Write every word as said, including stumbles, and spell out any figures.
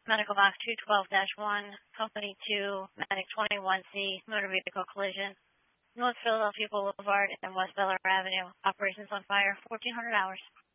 Medical Box two twelve dash one, Company two, Medic twenty-one C, motor vehicle collision, North Philadelphia Boulevard and West Bel Air Avenue. Operations on fire, fourteen hundred hours.